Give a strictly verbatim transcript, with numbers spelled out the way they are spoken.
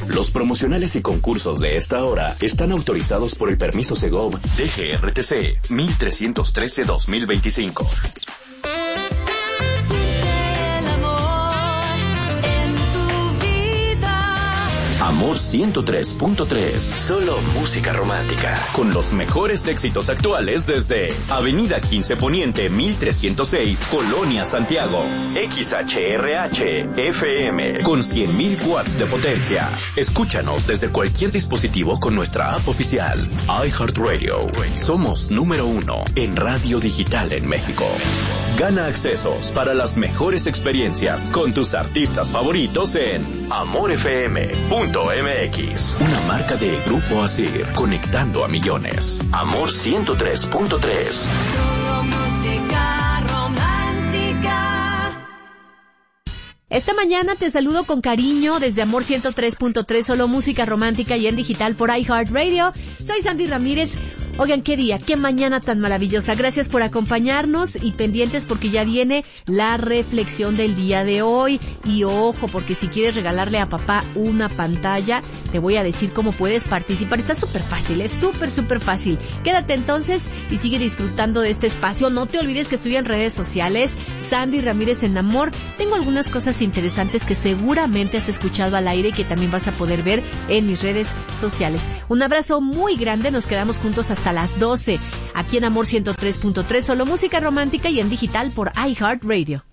Los promocionales y concursos de esta hora están autorizados por el permiso Segov D G R T C mil trescientos trece guión dos mil veinticinco. Amor ciento tres punto tres. Solo música romántica. Con los mejores éxitos actuales desde Avenida quince Poniente mil trescientos seis, Colonia Santiago. X H R H F M con cien mil watts de potencia. Escúchanos desde cualquier dispositivo con nuestra app oficial. iHeartRadio. Somos número uno en radio digital en México. Gana accesos para las mejores experiencias con tus artistas favoritos en amor f m punto m x. Una marca de Grupo Asir, conectando a millones. Amor ciento tres punto tres. Solo música romántica. Esta mañana te saludo con cariño desde Amor ciento tres punto tres, solo música romántica y en digital por iHeartRadio. Soy Sandy Ramírez. Oigan, qué día, qué mañana tan maravillosa. Gracias por acompañarnos y pendientes porque ya viene la reflexión del día de hoy. Y ojo, porque si quieres regalarle a papá una pantalla, te voy a decir cómo puedes participar. Está súper fácil, es súper, súper fácil. Quédate entonces y sigue disfrutando de este espacio. No te olvides que estoy en redes sociales, Sandy Ramírez en Amor. Tengo algunas cosas interesantes que seguramente has escuchado al aire y que también vas a poder ver en mis redes sociales. Un abrazo muy grande, nos quedamos juntos hasta las doce, aquí en Amor ciento tres punto tres, solo música romántica y en digital por iHeartRadio.